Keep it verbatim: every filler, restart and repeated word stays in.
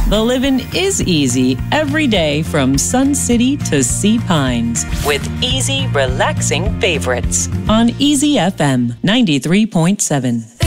The living is easy every day from Sun City to Sea Pines with easy, relaxing favorites on Easy F M ninety-three point seven.